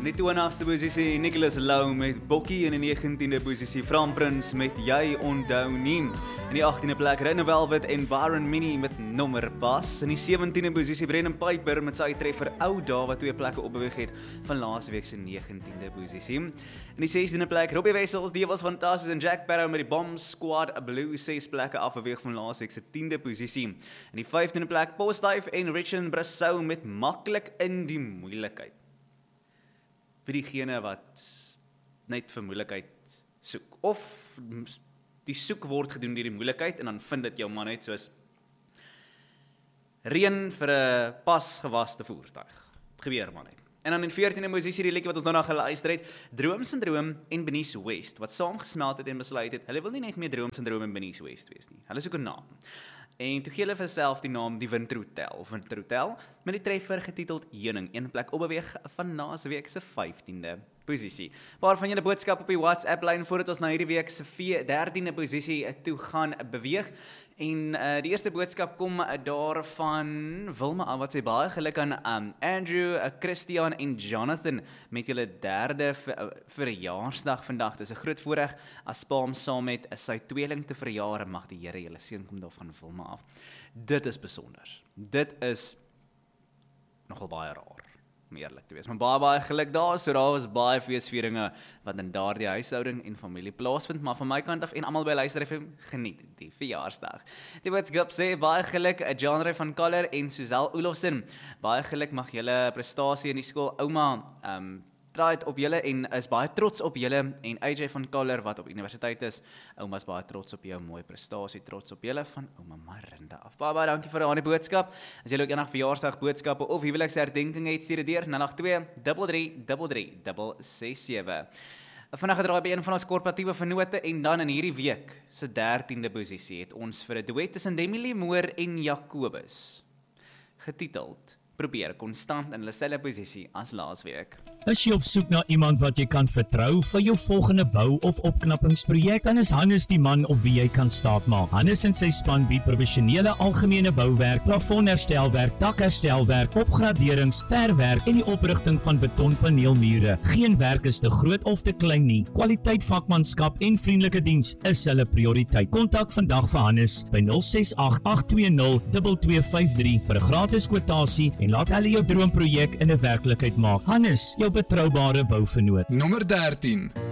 die 20ste posisie Nicholas Lou met Bokkie, in die 19de posisie Fran Prins met Jy onthou nie. In die 18de plek Rinne Velvet en Byron Mini met Nommer Pas. In die 17de posisie Brendan Piper met sy treffer Ou Dae wat 2 plekke opbeweeg het van laasweek se 19de posisie. In die 16de plek Robbie Wessels, die was fantasties, en Jack Barrow met die Bomb Squad Blue 6 plekke afbeweeg van laasweek se 10de posisie. In die 15de plek Paul Stuyve en Richard Brassou met Maklik in die moeilikheid. Vir diegene wat net vir moeilikheid soek, of die soek word gedoen deur die moeilikheid, en dan vind dit jou man uit soos reën vir 'n pas gewaste voertuig. Het gebeur man net. En dan in 14de posisie die liedjie wat ons nou na geluister het, Droom Syndroom en Benice West, wat saamgesmelt het en besluit het, hulle wil nie net meer Droom Syndroom en Benice West wees nie. Hulle soek 'n naam. En toe gee hulle vir self die naam die Winter Hotel, met die treffer getiteld Heuning, 1 plek opbeweeg van naasweek se 15de posisie. Waarvan julle boodskap op die WhatsApp lyn voordat ons na hierdie week se 13de posisie toe gaan beweeg. En die eerste boodskap kom daar van Wilma, wat sê baie geluk aan Andrew, Christian en Jonathan met julle 3de verjaarsdag vandag. Dit is 'n groot voorreg as pa om saam met sy tweeling te verjaar, en mag die Here julle seën kom daarvan Wilma af. Dit is besonder. Dit is nogal baie raar, om eerlik te wees. Maar baie geluk daar, so daar was baie feesvieringe wat in daardie huishouding en familie plaasvind, maar van my kant af en almal by Luister FM, geniet die verjaarsdag. Die boodskap sê baie geluk Jean-Ray van Kaller en Suzelle Olofsen. Baie geluk mag julle prestasie in die skool ouma draai op julle en is baie trots op julle, en AJ van Kaller wat op universiteit is, ouma is baie trots op jou mooi prestasie, trots op julle van ouma Marinda af. Baie dankie vir daardie boodskap. As julle ook enige verjaarsdag boodskappe of huweliksherdenking het, stuur dit deur 082-33-367. Vandag gedraai by een van ons korporatiewe vennote, en dan in hierdie week se 13de posisie het ons vir 'n duet tussen Demi Moore en Jacobus getiteld Probeer konstant in hulle selfde posisie as laasweek. Is jy op soek na iemand wat jy kan vertrou vir jou volgende bou- of opknappingsprojek, dan is Hannes die man op wie jy kan staatmaak. Hannes en sy span bied professionele algemene bouwerk, plafonherstelwerk, dakherstelwerk, opgraderings, verwerk en die oprigting van betonpaneelmure. Geen werk is te groot of te klein nie. Kwaliteit vakmanskap en vriendelike diens is hulle prioriteit. Kontak vandag vir Hannes by 068-820-2253 vir 'n gratis kwotasie en laat hulle jou droomprojek in 'n werklikheid maak. Hannes, jou betroubare bouvernoot. Nommer 13.